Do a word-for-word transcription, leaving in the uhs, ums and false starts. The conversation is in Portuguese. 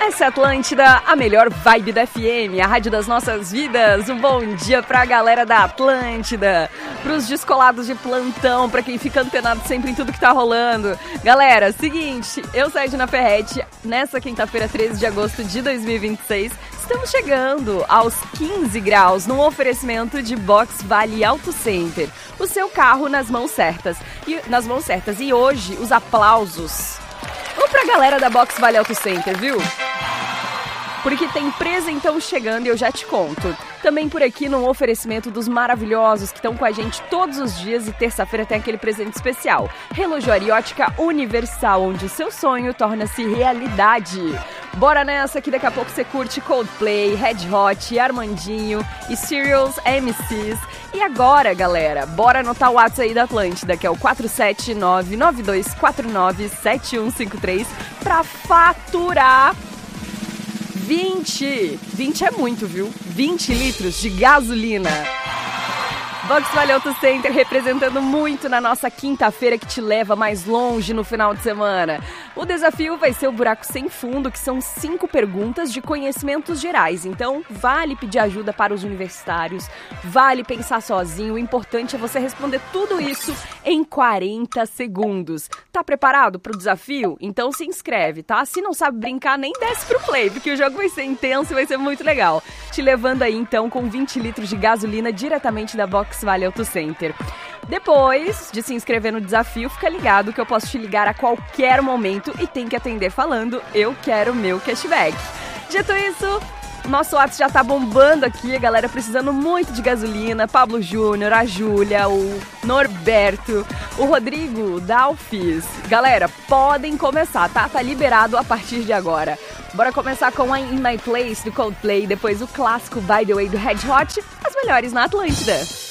Essa é a Atlântida, a melhor vibe da F M, a rádio das nossas vidas. Um bom dia pra galera da Atlântida, pros descolados de plantão, pra quem fica antenado sempre em tudo que tá rolando. Galera, seguinte, eu sou a Edna Ferretti, nessa quinta-feira, treze de agosto de dois mil e vinte e seis, estamos chegando aos quinze graus, num oferecimento de Box Vale Auto Center. O seu carro nas mãos certas. E, nas mãos certas. E hoje, os aplausos vão pra galera da Box Vale Auto Center, viu? Porque tem presentão chegando e eu já te conto. Também por aqui num oferecimento dos maravilhosos que estão com a gente todos os dias e terça-feira tem aquele presente especial. Relojoaria Ótica Universal, onde o seu sonho torna-se realidade. Bora nessa que daqui a pouco você curte Coldplay, Red Hot, Armandinho e Serials M Cs. E agora, galera, bora anotar o WhatsApp aí da Atlântida, que é o quatro sete nove, nove dois quatro nove, sete um cinco três, pra faturar vinte, vinte é muito, viu? vinte litros de gasolina. Box Vale Auto Center representando muito na nossa quinta-feira que te leva mais longe no final de semana. O desafio vai ser o buraco sem fundo, que são cinco perguntas de conhecimentos gerais. Então, vale pedir ajuda para os universitários, vale pensar sozinho. O importante é você responder tudo isso em quarenta segundos. Tá preparado para o desafio? Então se inscreve, tá? Se não sabe brincar, nem desce pro play, porque o jogo vai ser intenso e vai ser muito legal. Te levando aí, então, com vinte litros de gasolina diretamente da Box Vale Auto Center. Depois de se inscrever no desafio, fica ligado que eu posso te ligar a qualquer momento e tem que atender falando eu quero meu cashback. Dito isso, nosso WhatsApp já tá bombando aqui, a galera precisando muito de gasolina. Pablo Júnior, a Júlia, o Norberto, o Rodrigo Dalfis. Galera, podem começar, tá? Tá liberado a partir de agora. Bora começar com a In My Place do Coldplay, depois o clássico By The Way do Red Hot, as melhores na Atlântida.